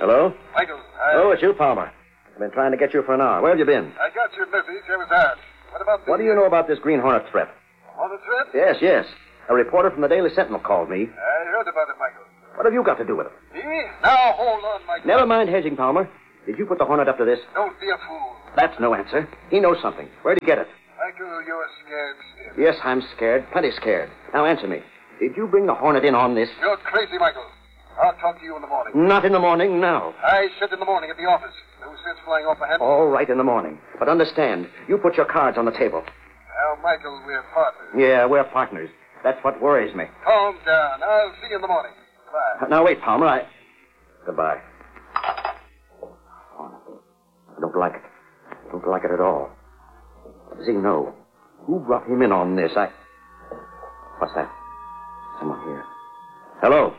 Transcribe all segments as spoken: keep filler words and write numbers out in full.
Hello? Michael, I... Oh, it's you, Palmer. I've been trying to get you for an hour. Where have you been? I got your message. I was asked. What about the... What do you know about this Green Hornet threat? On the threat? Yes, yes. A reporter from the Daily Sentinel called me. I heard about it, Michael. What have you got to do with it? Me? Now, hold on, Michael. Never mind hedging, Palmer. Did you put the Hornet up to this? Don't be a fool. That's no answer. He knows something. Where'd he get it? Michael, you're scared still. Yes, I'm scared. Plenty scared. Now answer me. Did you bring the Hornet in on this? You're crazy, Michael. I'll talk to you in the morning. Not in the morning, now. I said in the morning at the office. No sense flying off ahead. All right, in the morning. But understand, you put your cards on the table. Now, Michael, we're partners. Yeah, we're partners. That's what worries me. Calm down. I'll see you in the morning. Bye. Now, wait, Palmer. I... Goodbye. I don't like it. I don't like it at all. What does he know? Who brought him in on this? I... What's that? Someone here. Hello?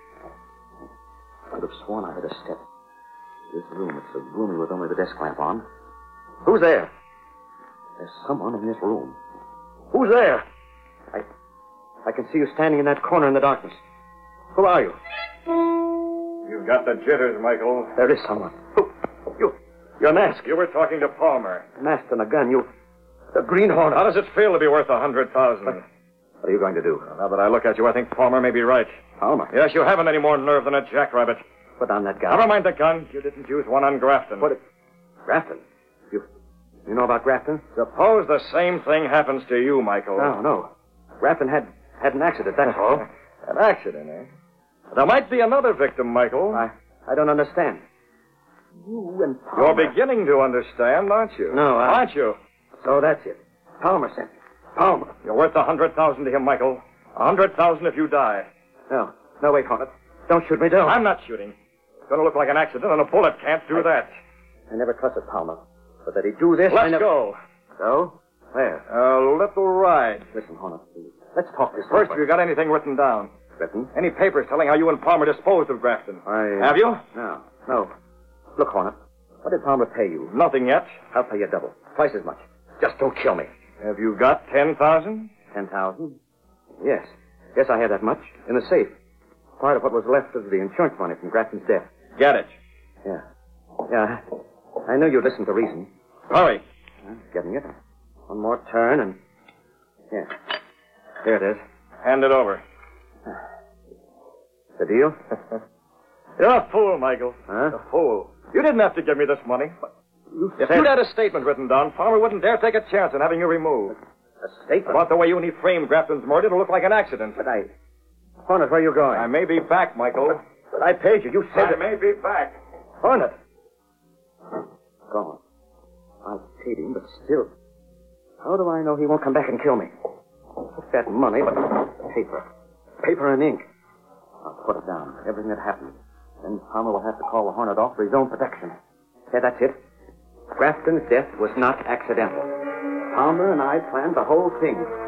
I could have sworn I heard a step. This room, it's so roomy with only the desk lamp on. Who's there? There's someone in this room. Who's there? I... I can see you standing in that corner in the darkness. Who are you? You've got the jitters, Michael. There is someone. Who? You. You're masked. You were talking to Palmer. Masked and a gun. You. The Green Hornet. How does it feel to be worth a hundred thousand? What, what are you going to do? Now that I look at you, I think Palmer may be right. Palmer? Yes, you haven't any more nerve than a jackrabbit. Put on that gun. Never mind the gun. You didn't use one on Grafton. What? Grafton? You. You know about Grafton? Suppose the same thing happens to you, Michael. No, no. Grafton had had an accident. That's all. An accident, eh? There might be another victim, Michael. I. I don't understand. You and Palmer. You're beginning to understand, aren't you? No, I... Aren't you? So that's it. Palmer sent me. Palmer. You're worth a hundred thousand to him, Michael. A hundred thousand if you die. No. No, wait, Hornet. Don't shoot me, don't. I'm not shooting. It's going to look like an accident, and a bullet can't do I, that. I never trusted Palmer. But that he'd do this, Let's I never... go. So? Where? A little ride. Listen, Hornet, please. Let's talk this First, over. have you got anything written down? Written? Any papers telling how you and Palmer disposed of Grafton? I... Have you? No. No. Look, Hornet. What did Palmer pay you? Nothing yet. I'll pay you double. Twice as much. Just don't kill me. Have you got ten thousand? Ten thousand? Yes. Yes, I had that much. In the safe. Part of what was left of the insurance money from Grafton's death. Get it. Yeah. Yeah. I knew you'd listen to reason. Hurry. I'm getting it. One more turn and... Yeah. Here it is. Hand it over. The deal? You're a fool, Michael. Huh? A fool. You didn't have to give me this money. You If said... you'd had a statement written down, Palmer wouldn't dare take a chance in having you removed. A statement? About the way you and he framed Grafton's murder, it'll look like an accident. But I... Hornet, where are you going? I may be back, Michael. But I paid you. You said I it. may be back. Hornet. Gone. I paid him, but still... How do I know he won't come back and kill me? Took that money, but... Paper. Paper and ink. I'll put it down. Everything that happened. Then Palmer will have to call the Hornet off for his own protection. Yeah, that's it. Grafton's death was not accidental. Palmer and I planned the whole thing.